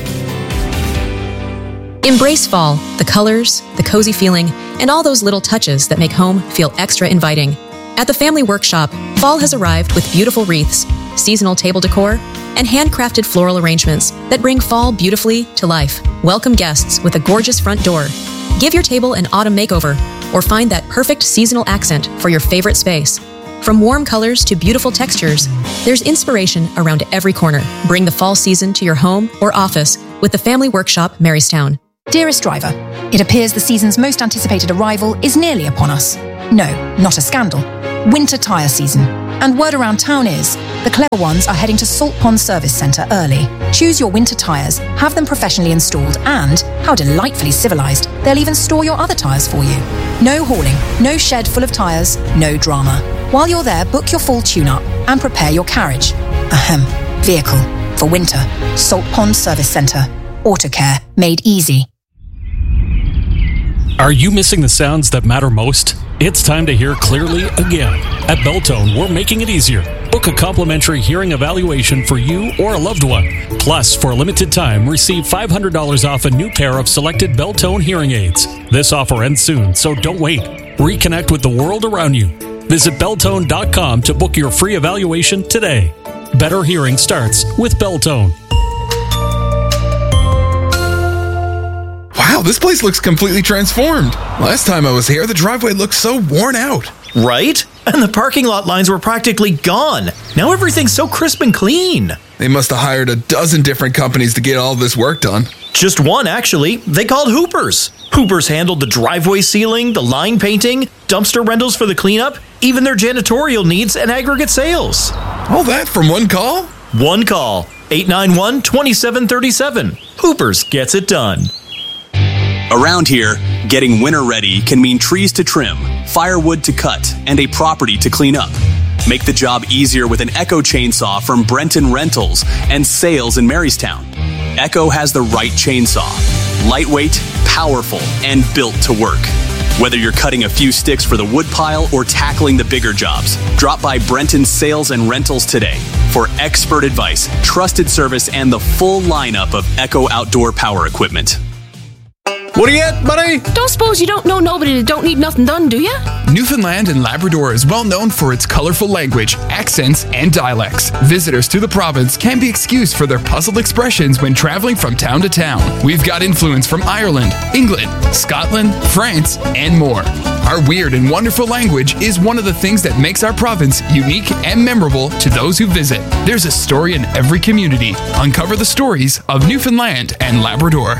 Embrace fall, the colors, the cozy feeling, and all those little touches that make home feel extra inviting. At the Family Workshop, fall has arrived with beautiful wreaths, seasonal table decor, and handcrafted floral arrangements that bring fall beautifully to life. Welcome guests with a gorgeous front door. Give your table an autumn makeover, or find that perfect seasonal accent for your favorite space. From warm colors to beautiful textures, there's inspiration around every corner. Bring the fall season to your home or office with the Family Workshop, Marystown. Dearest driver, it appears the season's most anticipated arrival is nearly upon us. No, not a scandal. Winter tyre season. And word around town is, the clever ones are heading to Salt Pond Service Centre early. Choose your winter tyres, have them professionally installed, and, how delightfully civilised, they'll even store your other tyres for you. No hauling, no shed full of tyres, no drama. While you're there, book your full tune-up and prepare your carriage. Vehicle. For winter. Salt Pond Service Centre. Autocare. Made easy. Are you missing the sounds that matter most? It's time to hear clearly again. At Belltone, we're making it easier. Book a complimentary hearing evaluation for you or a loved one. Plus, for a limited time, receive $500 off a new pair of selected Belltone hearing aids. This offer ends soon, so don't wait. Reconnect with the world around you. Visit Belltone.com to book your free evaluation today. Better hearing starts with Belltone. Wow, this place looks completely transformed. Last time I was here, the driveway looked so worn out. Right? And the parking lot lines were practically gone. Now everything's so crisp and clean. They must have hired a dozen different companies to get all this work done. Just one, actually. They called Hoopers. Hoopers handled the driveway sealing, the line painting, dumpster rentals for the cleanup, even their janitorial needs and aggregate sales. All that from one call? One call. 891-2737. Hoopers gets it done. Around here, getting winter ready can mean trees to trim, firewood to cut, and a property to clean up. Make the job easier with an Echo chainsaw from Brenton Rentals and Sales in Marystown. Echo has the right chainsaw. Lightweight, powerful, and built to work. Whether you're cutting a few sticks for the wood pile or tackling the bigger jobs, drop by Brenton Sales and Rentals today for expert advice, trusted service, and the full lineup of Echo outdoor power equipment. What are you at, buddy? Don't suppose you don't know nobody that don't need nothing done, do you? Newfoundland and Labrador is well known for its colorful language, accents, and dialects. Visitors to the province can be excused for their puzzled expressions when traveling from town to town. We've got influence from Ireland, England, Scotland, France, and more. Our weird and wonderful language is one of the things that makes our province unique and memorable to those who visit. There's a story in every community. Uncover the stories of Newfoundland and Labrador.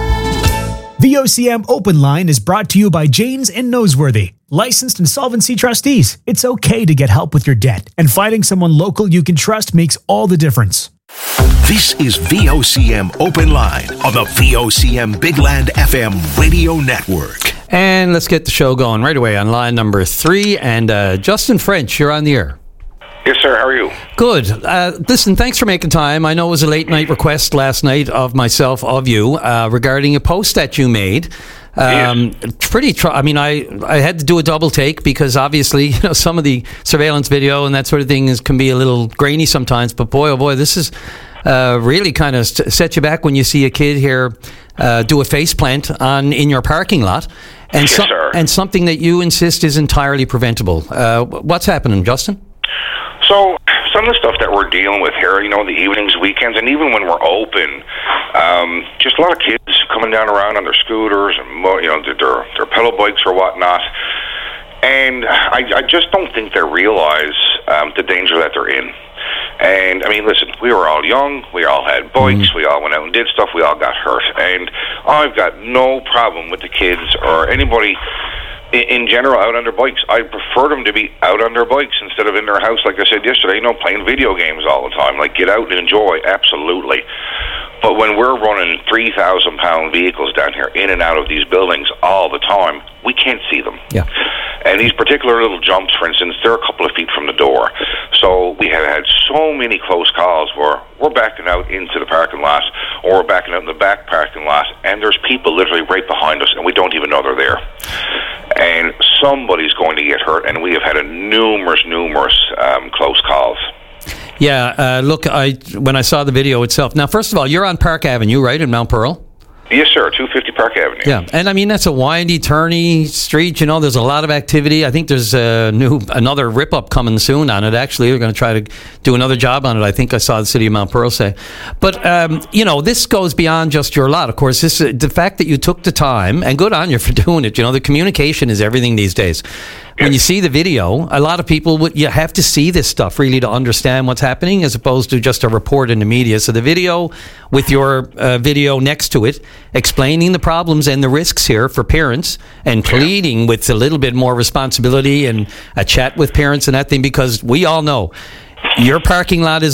VOCM Open Line is brought to you by Janes and Noseworthy, licensed insolvency trustees. It's okay to get help with your debt, and finding someone local you can trust makes all the difference. This is VOCM Open Line on the VOCM Big Land FM radio network. And let's get the show going right away on line number 3. And Justin French, you're on the air. Yes, sir. How are you? Good. Listen, thanks for making time. I know it was a late night request last night of myself, of you, regarding a post that you made. I had to do a double take because obviously, some of the surveillance video and that sort of thing can be a little grainy sometimes. But boy, oh boy, this is really kind of set you back when you see a kid here do a face plant in your parking lot, and and something that you insist is entirely preventable. What's happening, Justin? So some of the stuff that we're dealing with here, the evenings, weekends, and even when we're open, just a lot of kids coming down around on their scooters and their pedal bikes or whatnot. And I just don't think they realize the danger that they're in. And, listen, we were all young, we all had bikes, we all went out and did stuff, we all got hurt. And I've got no problem with the kids or anybody in general out on their bikes. I prefer them to be out on their bikes instead of in their house, like I said yesterday, playing video games all the time. Like, get out and enjoy, absolutely. But when we're running 3,000-pound vehicles down here in and out of these buildings all the time, we can't see them. Yeah. And these particular little jumps, for instance, they're a couple of feet from the door. So we have had so many close calls where we're backing out into the parking lot, or we're backing out in the back parking lot, and there's people literally right behind us, and we don't even know they're there. And somebody's going to get hurt, and we have had numerous close calls. Yeah, look, when I saw the video itself. Now, first of all, you're on Park Avenue, right, in Mount Pearl? Yes, sir, 250 Park Avenue. Yeah, and I mean, that's a windy, turny street. You know, there's a lot of activity. I think there's another rip-up coming soon on it, actually. They're going to try to do another job on it, I think I saw the city of Mount Pearl say. But, you know, this goes beyond just your lot. Of course, the fact that you took the time, and good on you for doing it. You know, the communication is everything these days. When you see the video, a lot of people, you have to see this stuff really to understand what's happening, as opposed to just a report in the media. So the video with your video next to it, explaining the problems and the risks here for parents, and pleading with a little bit more responsibility and a chat with parents and that thing, because we all know your parking lot is